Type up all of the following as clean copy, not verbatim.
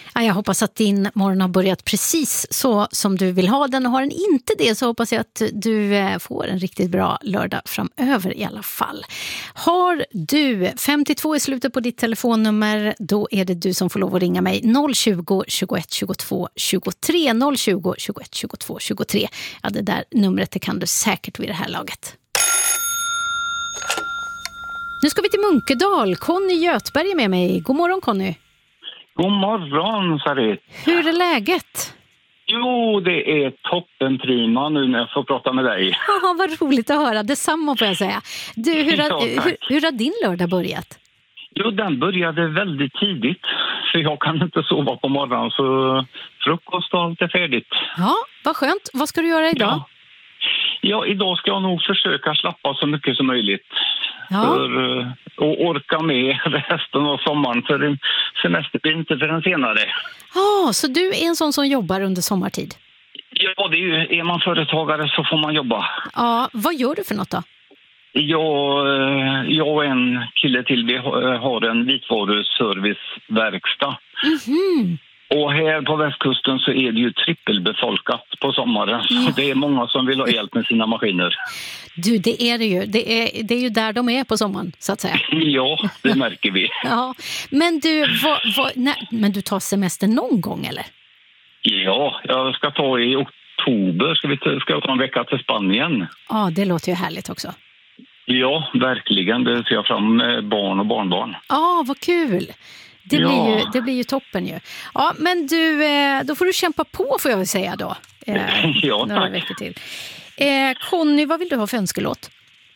Ja, jag hoppas att din morgon har börjat precis så som du vill ha den. Och har den inte det så hoppas jag att du får en riktigt bra lördag framöver i alla fall. Har du 52 i slutet på ditt telefonnummer, då är det du som får lov att ringa mig. 020 21 22 23 020 21 22 23. Ja, det där numret det kan du säkert vid det här laget. Nu ska vi till Munkedal. Conny Götberg är med mig. God morgon, Conny. God morgon, Sarit. Hur är läget? Jo, det är toppen prima nu när jag får prata med dig. Ja, vad roligt att höra. Detsamma får jag säga. Du, hur har din lördag börjat? Jo, den började väldigt tidigt. För jag kan inte sova på morgonen, så frukost och allt är färdigt. Ja, vad skönt. Vad ska du göra idag? Ja, idag ska jag nog försöka slappa så mycket som möjligt. Ja. För att orka med resten av sommaren. För en semester blir inte förrän senare. Ja, så du är en sån som jobbar under sommartid? Ja, det är ju, är man företagare så får man jobba. Ja, vad gör du för något då? Jag och en kille till, vi har en vitvaruserviceverkstad. Mhm. Och här på västkusten så är det ju trippelbefolkat på sommaren. Ja. Det är många som vill ha hjälp med sina maskiner. Du, det är det ju. Det är ju där de är på sommaren, så att säga. Ja, det märker vi. Ja, men du, men du tar semester någon gång, eller? Ja, jag ska ta i oktober. Ska jag ta en vecka till Spanien. Ja, det låter ju härligt också. Ja, verkligen. Det ser jag fram med barn och barnbarn. Ja, vad kul. Det blir ju toppen ju. Ja, men du, då får du kämpa på, får jag väl säga då. Ja, några tack. veckor till. Conny, vad vill du ha för önskelåt?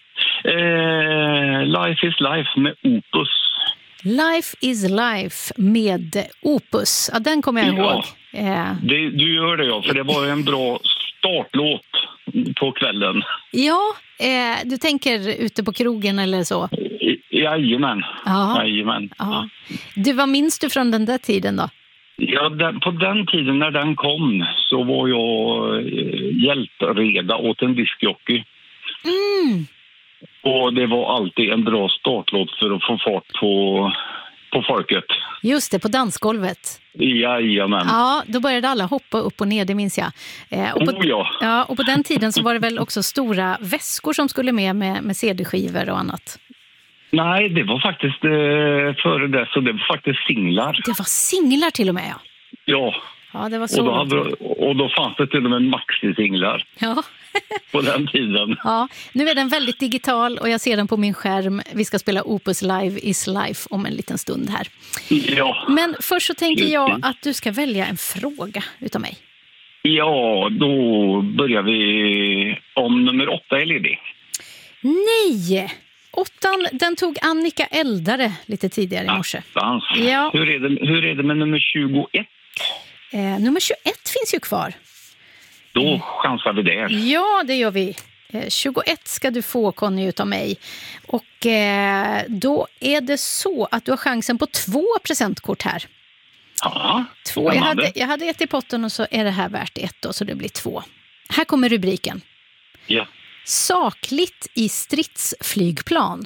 Life is life med Opus. Life is life med Opus. Ja, den kommer jag ihåg. Du gör det, ja. För det var en bra startlåt på kvällen. Ja, du tänker ute på krogen eller så? Jajamän. Ja. Jajamän. Ja. Du, vad minns du från den där tiden då? Ja, på den tiden när den kom så var jag hjälpreda åt en diskjockey. Mm. Och det var alltid en bra startlåt för att få fart på folket. Just det, på dansgolvet. Jajamän. Ja, då började alla hoppa upp och ner, det minns jag. Ja, och på den tiden så var det väl också stora väskor som skulle med CD-skivor och annat. Nej, det var faktiskt före det, så det var faktiskt singlar. Det var singlar till och med, ja. Ja. Ja, det var så. Och då fanns det till och med maxi-singlar. Ja. På den tiden. Ja, nu är den väldigt digital och jag ser den på min skärm. Vi ska spela Opus Live is Life om en liten stund här. Ja. Men först så tänker jag att du ska välja en fråga utav mig. Ja, då börjar vi om nummer 8 är ledig. Nej! 8, den tog Annika Eldare lite tidigare i morse. Ja. Hur är det med nummer 21? Nummer 21 finns ju kvar. Då chansar vi det. Ja, det gör vi. 21 ska du få, Conny, utav mig. Och då är det så att du har chansen på 2 presentkort här. Ja, 2. Jag hade 1 i potten och så är det här värt 1 då, så det blir 2. Här kommer rubriken. Ja. Sakligt i stridsflygplan.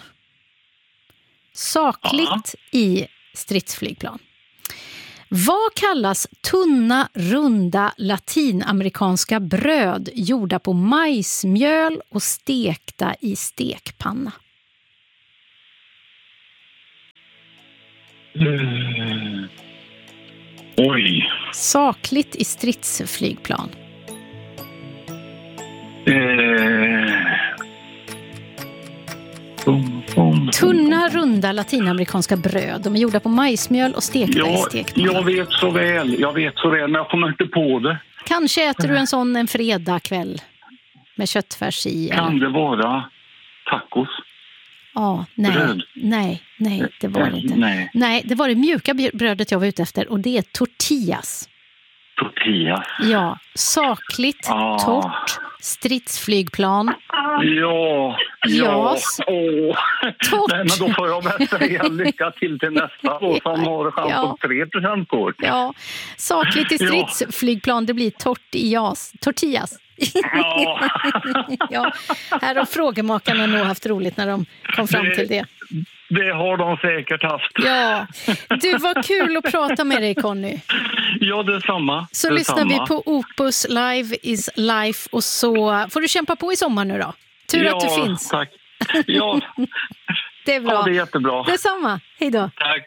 Sakligt i stridsflygplan. Vad kallas tunna, runda latinamerikanska bröd gjorda på majsmjöl och stekta i stekpanna? Oj. Sakligt i stridsflygplan. Tunna, runda latinamerikanska bröd. De är gjorda på majsmjöl och stekta i stekpanna. Jag vet så väl, men jag kommer inte på det. Kanske äter du en sån en fredagkväll med köttfärs i. Kan det vara tacos? Ja, nej, det var det inte. Nej, det var det mjuka brödet jag var ute efter och det är tortillas. Tortillas? Ja, sakligt, torrt, stridsflygplan. Ja. Torrt. Nej, men då får jag väl säga lycka till nästa då, som har chans på 3% kort. Ja, sakligt i stridsflygplan, det blir tortillas. Ja, här har frågemakarna nog haft roligt när de kom fram till det. Det har de säkert haft. Ja, du, var kul att prata med dig, Conny. Ja, detsamma. Så lyssnar vi på Opus Live is Life och så får du kämpa på i sommar nu då. Tur att du finns. Tack. Ja, det är bra. Ja, det är jättebra. Detsamma. Hej då. Tack.